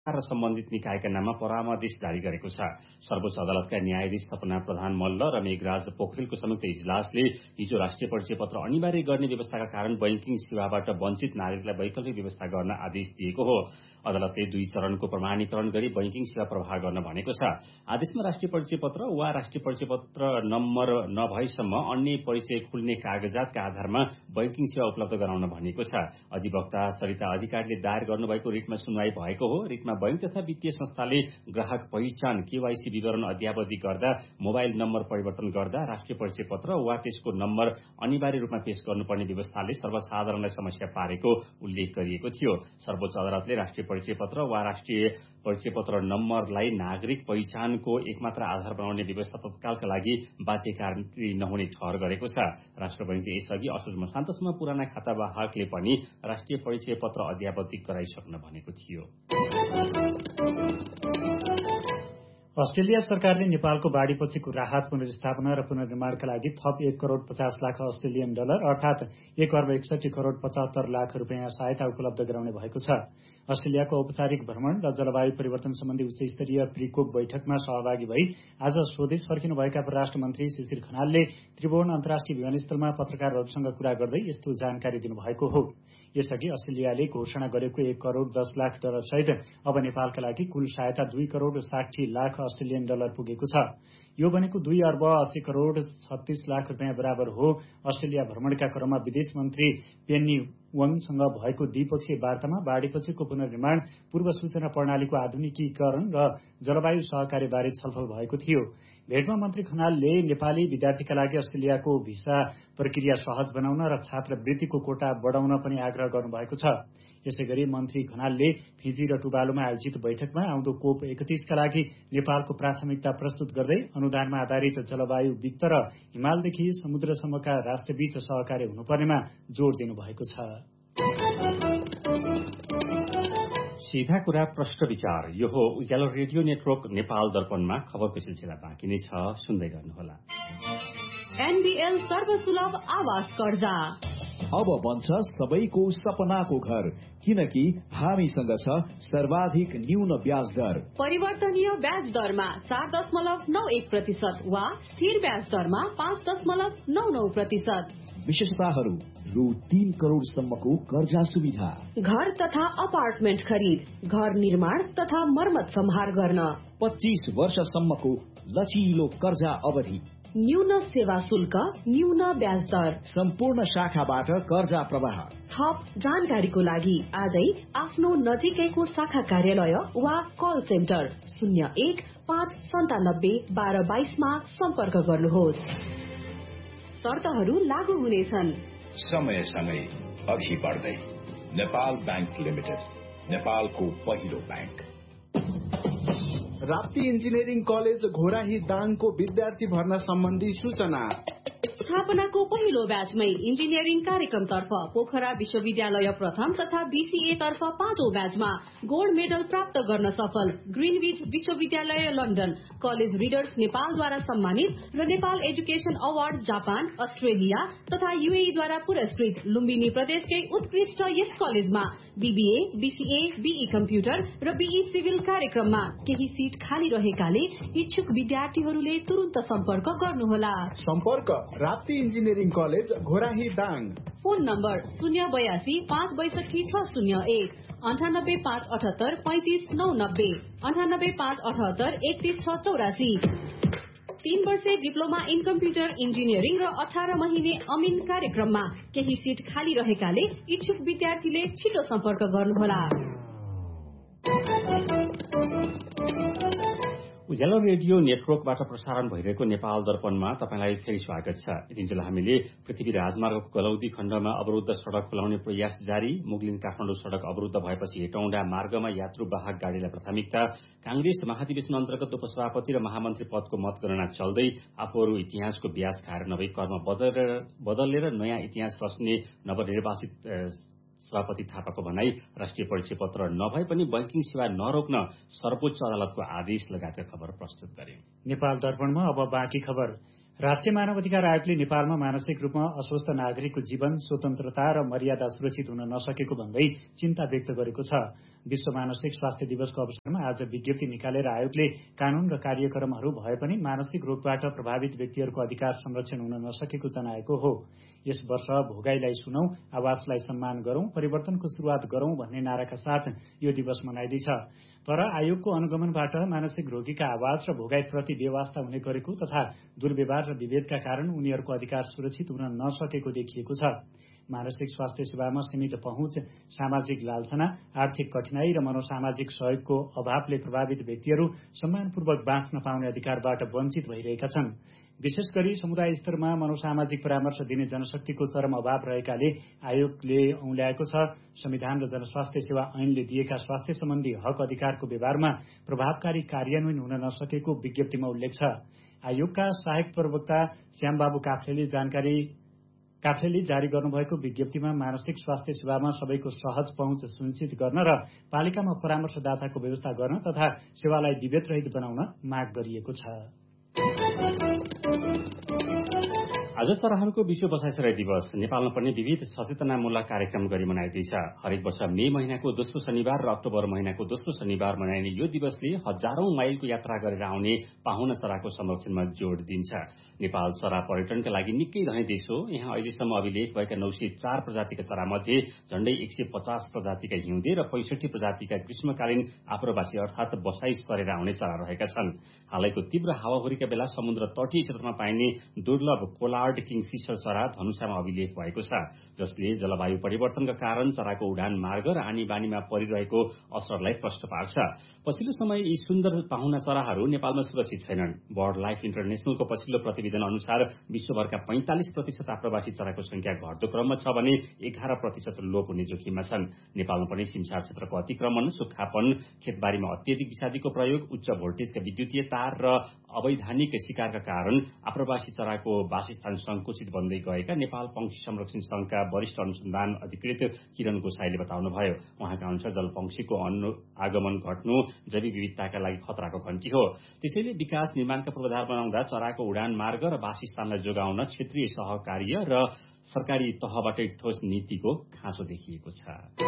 र सम्बन्धित निकायका नाममा परामर्श जारी गरेको छ। सर्वोच्च अदालतका न्यायाधीश सपना प्रधान मल्ल र मेघराज पोखरेलको संयुक्त इजलासले हिजो राष्ट्रिय परिचय पत्र अनिवार्य गर्ने व्यवस्थाका कारण बैंकिङ सेवाबाट वञ्चित नागरिकलाई वैकल्पिक व्यवस्था गर्न आदेश दिएको हो। अदालतले 2 चरणको प्रमाणीकरण गरी बैंकिङ सेवा प्रवाह गर्न भनेको छ। आदेशमा राष्ट्रिय परिचय पत्र वा राष्ट्रिय परिचय पत्र नम्बर नभएसम्म अन्य परिचय खुल्ने कागजातका आधारमा बैंकिङ सेवा उपलब्ध गराउन भनिएको छ। अधिवक्ता सरिता अधिकारीले दायर गर्नुभएको रिटमा सुनवाई भएको हो। रिटमा बैंक तथा वित्तीय संस्थाले ग्राहक पहिचान केवाईसी विवरण अद्यावधि गर्दा, मोबाइल नम्बर परिवर्तन गर्दा राष्ट्रिय परिचय पत्र वा त्यसको नम्बर अनिवार्य रूपमा पेश गर्नुपर्ने व्यवस्थाले सर्वसाधारणलाई समस्या पारेको उल्लेख गरिएको थियो। सर्वोच्च अदालतले राष्ट्रिय परिचय पत्र वा राष्ट्रिय परिचय पत्र नम्बरलाई नागरिक पहिचानको एकमात्र आधार बनाउने व्यवस्था तत्कालका लागि बाध्यकारी नहुने ठहर गरेको छ। राष्ट्र बैंकले यसअघि असोज मसान्तसम्म पुराना खातावाहकले पनि राष्ट्रिय परिचय पत्र अद्यावधि गराइसक्न भनेको थियो। अस्ट्रेलिया सरकारले नेपालको बाढ़ीपछिको राहत, पुनर्स्थापना र पुनर्निर्माणका लागि थप 1 करोड़ 50 लाख अस्ट्रेलियन डलर अर्थात 1 अर्ब 61 करोड़ 75 लाख रुपियाँ सहायता उपलब्ध गराउने भएको छ। अस्ट्रेलियाको औपचारिक भ्रमण र जलवायु परिवर्तन सम्बन्धी उच्चस्तरीय प्रिकोप बैठकमा सहभागी भई आज स्वदेश फर्किनुभएका परराष्ट्र मन्त्री शिशिर खनालले त्रिभुवन अन्तर्राष्ट्रिय विमानस्थलमा पत्रकारहरूसँग कुरा गर्दै यस्तो जानकारी दिनुभएको हो। यसअघि अस्ट्रेलियाले घोषणा गरेको 1 करोड़ 10 लाख डलर सहित अब नेपालका लागि कुल सहायता 2 करोड़ 60 लाख अस्ट्रेलियन डलर पुगेको छ। यो भनेको 2 अर्ब 80 करोड़ 36 लाख रुपियाँ बराबर हो। अस्ट्रेलिया भ्रमणका क्रममा विदेश मन्त्री पेन्नी वाङसँग भएको द्विपक्षीय वार्तामा बाढ़ीपछिको पुनर्निर्माण, पूर्व सूचना प्रणालीको आधुनिकीकरण र जलवायु सहकार्यबारे छलफल भएको थियो। भेटमा मन्त्री खनालले नेपाली विद्यार्थीका लागि अस्ट्रेलियाको भिसा प्रक्रिया सहज बनाउन र छात्रवृत्तिको कोटा बढाउन पनि आग्रह गर्नुभएको छ। यसैगरी मन्त्री खनालले फिजी र टुवालुमा आयोजित बैठकमा आउँदो कोप 31 का लागि नेपालको प्राथमिकता प्रस्तुत गर्दै अनुदानमा आधारित जलवायु वित्त र हिमालदेखि समुद्रसम्मका राष्ट्रबीच सहकार्य हुनुपर्नेमा जोड़ दिनुभएको छ। सीधा कुरा प्रश्न विचार, यो हो उज्यालो रेडियो नेटवर्क नेपाल दर्पणमा खबरको सिलसिला बाँकी नै छ, सुन्दै गर्नुहोला। एनबीएल सर्वसुलभ आवास कर्जा अब बन्छ सबैको सपनाको घर, किनकि हामीसँग छ सर्वाधिक न्यून ब्याज दर। परिवर्तनीय ब्याज दरमा 4.91% वा स्थिर ब्याज दरमा 5.99%। विशेषताहरू: रु 3 करोड़ सम्मको कर्जा सुविधा, घर तथा अपार्टमेन्ट खरिद, घर निर्माण तथा मर्मत सम्हार गर्न, 25 वर्षसम्मको लचिलो कर्जा अवधि, न्यून सेवा शुल्क, न्यून ब्याज दर, सम्पूर्ण शाखाबाट कर्जा प्रवाह। थप जानकारीको लागि आजै आफ्नो नजिकैको शाखा कार्यालय वा कल सेन्टर 01-597-1222 मा सम्पर्क गर्नुहोस्। शर्तहरू लागू हुनेछन्। समयसँगै अघि बढ्दै नेपाल बैंक लिमिटेड, नेपालको पहिलो bank. Rapti engineering college Ghorahi दाङको विद्यार्थी भर्ना सम्बन्धी सूचना। स्थापनाको पहिलो ब्याचमै इन्जिनियरिङ कार्यक्रमतर्फ पोखरा विश्वविद्यालय प्रथम तथा बीसीए तर्फ 5औं ब्याचमा गोल्ड मेडल प्राप्त गर्न सफल ग्रीनविच विश्वविद्यालय लन्डन, कलेज रिडर्स नेपालद्वारा सम्मानित र Nepal education award Japan, Australia तथा यूएईद्वारा पुरस्कृत लुम्बिनी प्रदेशकै उत्कृष्ट यस कलेजमा बीबीए, बीसीए, बीई कम्प्युटर र बीई सिभिल कार्यक्रममा केही सीट खाली रहेकाले इच्छुक विद्यार्थीहरूले तुरुन्त सम्पर्क गर्नुहोला। सम्पर्क Rapti engineering college Ghorahi Dang. Phone number 082-562-601, 98-578-35-990, 98-578-31684। 3 वर्षे डिप्लोमा इन कम्प्युटर इन्जिनियरिङ र 18 महिने अमिन कार्यक्रममा केही सीट खाली रहेकाले इच्छुक विद्यार्थीले छिटो सम्पर्क गर्नुहोला। उज्यालो रेडियो नेटवर्कबाट प्रसारण भइरहेको नेपाल दर्पणमा तपाईलाई फेरि स्वागत छ। यतिन्जेल हामीले पृथ्वी राजमार्गको गलौदी खण्डमा अवरुद्ध सड़क खुलाउने प्रयास जारी, मुगलिन काठमाडौँ सड़क अवरुद्ध भएपछि हेटौँडा मार्गमा यात्रुवाहक गाड़ीलाई प्राथमिकता, कांग्रेस महाधिवेशन अन्तर्गत उपसभापति र महामन्त्री पदको मतगणना चल्दै, आफूहरू इतिहासको ब्याज खाएर नभई कर्म बदलेर नयाँ इतिहास रच्ने नवनिर्वाचित सभापति थापाको भनाई, राष्ट्रिय परिचय पत्र नभए पनि बैंकिङ सेवा नरोक्न सर्वोच्च अदालतको आदेश लगायतका खबर प्रस्तुत गरे। नेपाल दर्पणमा अब बाँकी खबर। राष्ट्रिय मानव अधिकार आयोगले नेपालमा मानसिक रूपमा अस्वस्थ नागरिकको जीवन स्वतन्त्रता र मर्यादा सुरक्षित हुन नसकेको भन्दै चिन्ता व्यक्त गरेको छ। विश्व मानसिक स्वास्थ्य दिवसको अवसरमा आज विज्ञप्ति निकालेर आयोगले कानून र कार्यक्रमहरू भए पनि मानसिक रोगबाट प्रभावित व्यक्तिहरूको अधिकार संरक्षण हुन नसकेको जनाएको हो। यस वर्ष भोगाईलाई सुनौं, आवाजलाई सम्मान गरौं, परिवर्तनको शुरूआत गरौं भन्ने नाराका साथ यो दिवस मनाइँदैछ। तर आयोगको अनुगमनबाट मानसिक रोगीका आवाज र भोगाईप्रति बेवास्ता हुने गरेको तथा दुर्व्यवहार र विभेदका कारण उनीहरूको अधिकार सुरक्षित हुन नसकेको देखिएको छ। मानसिक स्वास्थ्य सेवामा सीमित पहुँच, सामाजिक लालछना, आर्थिक कठिनाई र मनोसामाजिक सहयोगको अभावले प्रभावित व्यक्तिहरू सम्मानपूर्वक बाँच्न पाउने अधिकारबाट वञ्चित भइरहेका छन्। विशेष गरी समुदाय स्तरमा मनोसामाजिक परामर्श दिने जनशक्तिको चरम अभाव रहेकाले आयोगले औल्याएको छ। संविधान र जनस्वास्थ्य सेवा ऐनले दिएका स्वास्थ्य सम्बन्धी हक अधिकारको व्यवहारमा प्रभावकारी कार्यान्वयन हुन नसकेको विज्ञप्तिमा उल्लेख छ। आयोगका सहायक प्रवक्ता श्यामबाबु काफ्लेले जारी गर्नुभएको विज्ञप्तिमा मानसिक स्वास्थ्य सेवामा सबैको सहज पहुँच सुनिश्चित गर्न र पालिकामा परामर्शदाताको व्यवस्था गर्न तथा सेवालाई विभेदरहित बनाउन माग गरिएको छ। आज चराहरूको विश्व बसाइसराई दिवस नेपालमा पनि विविध सचेतनामूलक कार्यक्रम गरी मनाइँदैछ। हरेक वर्ष मे महिनाको दोस्रो शनिबार र अक्टोबर महिनाको दोस्रो शनिबार मनाइने यो दिवसले हजारौं माइलको यात्रा गरेर आउने पाहुना चराको संरक्षणमा जोड़ दिन्छ। नेपाल चरा पर्यटनका लागि निकै धनी देश हो। यहाँ अहिलेसम्म अभिलेख भएका 904 प्रजातिका चरामध्ये झण्डै 150 प्रजातिका हिउँदे र 65 प्रजातिका ग्रीष्मकालीन आप्रवासी अर्थात बसाई सरेर आउने चरा रहेका छन्। हालैको तीव्र हावाहुरीका बेला समुद्र तटीय क्षेत्रमा पाइने दुर्लभ कोलार्ड किङफिशर चरा धनुषामा अभिलेख भएको छ, जसले जलवायु परिवर्तनका कारण चराको उडान मार्ग र आनी बानीमा परिरहेको असरलाई प्रष्ट पार्छ। पछिल्लो समय यी सुन्दर पाहुना चराहरू नेपालमा सुरक्षित छैनन्। बर्ड लाइफ इन्टरनेशनलको पछिल्लो प्रतिवेदन अनुसार विश्वभरका 45% आप्रवासी चराको संख्या घट्दो क्रममा छ भने 11% लोप हुने जोखिममा छन्। नेपालमा पनि सिमसार क्षेत्रको अतिक्रमण, सुक्खापन, खेतबारीमा अत्यधिक विषादीको प्रयोग, उच्च भोल्टेजका विद्युतीय तार र अवैधानिक शिकारका कारण आप्रवासी चराको वासस्थान संकुचित बन्दै गएका नेपाल पंक्षी संरक्षण संघका वरिष्ठ अनुसन्धान अधिकृत किरण गोसाईले बताउनुभयो। उहाँका अनुसार जलपंक्षीको आगमन घट्नु जैविक विविधताका लागि खतराको घण्टी हो। त्यसैले विकास निर्माणका पूर्वाधार बनाउँदा चराको उडान मार्ग र वासस्थानलाई जोगाउन क्षेत्रीय सहकार्य र सरकारी तहबाटै ठोस नीतिको खाँचो देखिएको छ।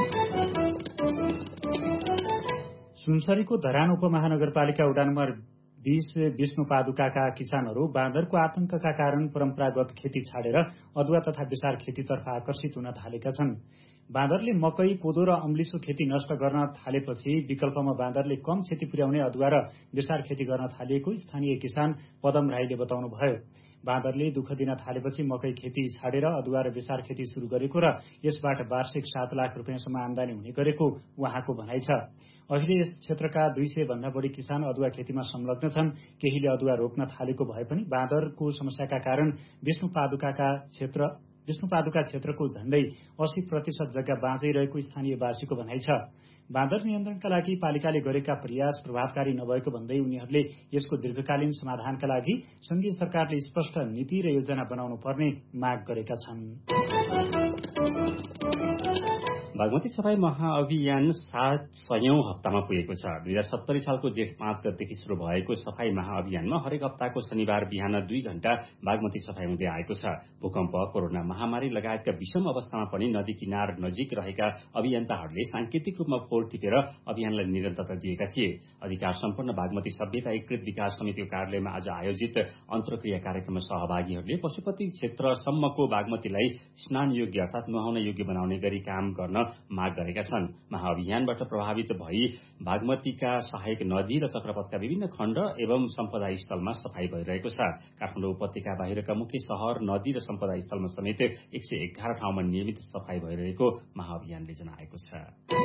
सुनसरीको धरान उपमहानगरपालिका वडा नम्बर 20 विष्णुपादुकाका किसानहरू बाँदरको आतंकका कारण परम्परागत खेती छाडेर अदुवा तथा बेसार खेतीतर्फ आकर्षित हुन थालेका छन्। बाँदरले मकै, कोदो र अम्लिसो खेती नष्ट गर्न थालेपछि विकल्पमा बाँदरले कम क्षति पुर्याउने अदुवा र बेसार खेती गर्न थालिएको स्थानीय किसान पदम राईले बताउनुभयो। बाँदरले दुःख दिन थालेपछि मकै खेती छाडेर अदुवा र बेसार खेती शुरू गरेको र यसबाट वार्षिक 7 लाख रुपियाँसम्म आमदानी हुने गरेको उहाँको भनाइ छ। अहिले यस क्षेत्रका 200 भन्दा बढी किसान अदुवा खेतीमा संलग्न छन्। केहीले अदुवा रोप्न थालेको भए पनि बाँदरको समस्याका कारण विष्णुपादुका क्षेत्रको झण्डै 80% जग्गा बाँझै रहेको स्थानीयवासीको भनाइ छ। बाँदर नियन्त्रणका लागि पालिकाले गरेका प्रयास प्रभावकारी नभएको भन्दै उनीहरूले यसको दीर्घकालीन समाधानका लागि संघीय सरकारले स्पष्ट नीति र योजना बनाउनु पर्ने माग गरेका छन्। बागमती सफाई महाअभियान 700औं हप्तामा पुगेको छ। 2070 सालको जेठ 5 गतेदेखि शुरू भएको सफाई महाअभियानमा हरेक हप्ताको शनिबार बिहान 2 घण्टा बागमती सफाई हुँदै आएको छ। भूकम्प, कोरोना महामारी लगायतका विषम अवस्थामा पनि नदी किनार नजिक रहेका अभियन्ताहरूले सांकेतिक रूपमा फोहोर टिपेर अभियानलाई निरन्तरता दिएका थिए। अधिकार सम्पन्न बागमती सभ्यता एकीकृत विकास समितिको कार्यालयमा आज आयोजित अन्तर्क्रिया कार्यक्रममा सहभागीहरूले पशुपति क्षेत्रसम्मको बागमतीलाई स्नान योग्य अर्थात नुहाउन योग्य बनाउने गरी काम गर्न माग गरेका छन्। महाअभियानबाट प्रभावित भई बागमतीका सहायक नदी र चक्रपथका विभिन्न खण्ड एवं सम्पदा स्थलमा सफाई भइरहेको छ। काठमाडौँ उपत्यका बाहिरका मुख्य शहर, नदी र सम्पदा स्थलमा समेत 111 ठाउँमा नियमित सफाई भइरहेको महाअभियानले जनाएको छ।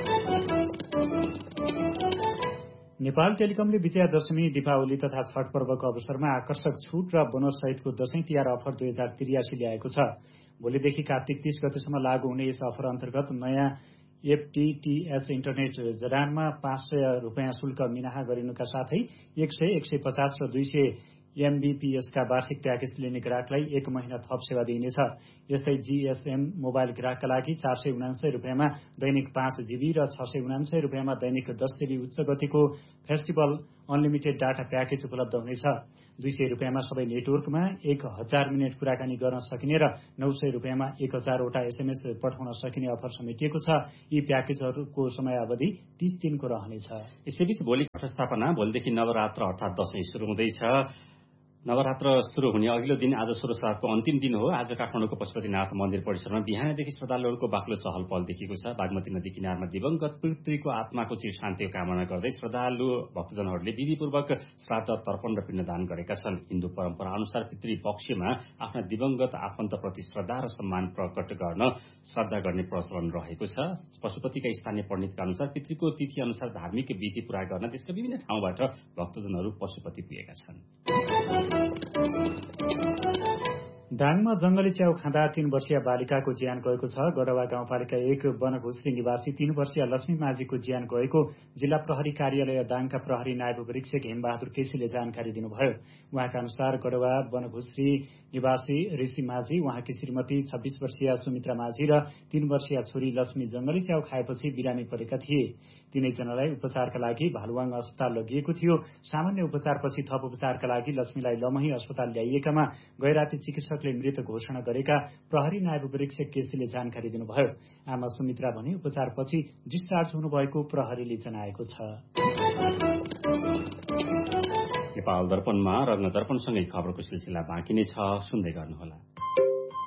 नेपाल टेलिकमले विजयादशमी, दीपावली तथा छठ पर्वको अवसरमा आकर्षक छूट र बोनस सहितको दशैं तिहार अफर 2083 ल्याएको छ। भोलिदेखि कार्तिक 30 गतेसम्म लागू हुने यस अफर अन्तर्गत नयाँ FTTH इन्टरनेट जडानमा 500 रुपियाँ शुल्क मिनाहा गरिनुका साथै 100, 150 र 200 MBPS का वार्षिक प्याकेज लिने ग्राहकलाई 1 महिना थप सेवा दिइनेछ। यस्तै GSM मोबाइल ग्राहकका लागि 479 रुपियाँमा दैनिक 5 GB र 679 रुपियाँमा दैनिक 10 GB उच्च गतिको फेस्टिभल अनलिमिटेड डाटा प्याकेज उपलब्ध हुनेछ। 200 रुपियाँमा सबै नेटवर्कमा 1000 मिनट कुराकानी गर्न सकिने र 900 रुपियाँमा 1000 वटा एसएमएस पठाउन सकिने अफर समेटिएको छ। यी प्याकेजहरूको समयावधि 30 दिनको रहनेछ। यसैबीच भोलि घटस्थापना, भोलिदेखि नवरात्र अर्थात् दशैं शुरू हुँदैछ। नवरात्र शुरू हुने अघिल्लो दिन आज सोह्रश्राद्धको अन्तिम दिन हो। आज काठमाडौँको पशुपतिनाथ मन्दिर परिसरमा बिहानदेखि श्रद्धालुहरूको बाक्लो चहल पहल देखिएको छ। बागमती नदी किनारमा दिवंगत पितृको आत्माको चिर शान्तिको कामना गर्दै श्रद्धालु भक्तजनहरूले विधिपूर्वक श्राद्ध, तर्पण र पिण्डदान गरेका छन्। हिन्दू परम्परा अनुसार पितृपक्षमा आफ्ना दिवंगत आफन्तप्रति श्रद्धा र सम्मान प्रकट गर्न श्रद्धा गर्ने प्रचलन रहेको छ। पशुपतिका स्थानीय पण्डितका अनुसार पितृको तिथि अनुसार धार्मिक विधि पूरा गर्न देशका विभिन्न ठाउँबाट भक्तजनहरू पशुपति पुगेका छन्। दाङमा जंगली च्याउ खाँदा 3 वर्षीय बालिकाको ज्यान गएको छ। गडवा गाउँपालिका 1 वनघुस्री निवासी 3 वर्षीय लक्ष्मी माझीको ज्यान गएको जिल्ला प्रहरी कार्यालय दाङका प्रहरी नायब परीक्षक हेमबहादुर केसीले जानकारी दिनुभयो। उहाँका अनुसार गडवा वनघुस्री निवासी ऋषि माझी, उहाँकी श्रीमती 26 वर्षीय सुमित्रा माझी र 3 वर्षीय छोरी लक्ष्मी जंगली च्याउ खाएपछि बिरामी परेका थिए। तीनैजनालाई उपचारका लागि भालुवाङ अस्पताल लगिएको थियो। सामान्य उपचारपछि थप उपचारका लागि लक्ष्मीलाई लमही अस्पताल ल्याइएकामा गैराती चिकित्सकले मृत घोषणा गरेका प्रहरी नायब परीक्षक केसीले जानकारी दिनुभयो। आमा सुमित्रा भने उपचारपछि डिस्चार्ज हुनुभएको प्रहरीले जनाएको छ। नेपाल दर्पणमा रत्न दर्पणसँगै खबरको सिलसिला बाँकी नै छ, सुन्दै गर्नुहोला।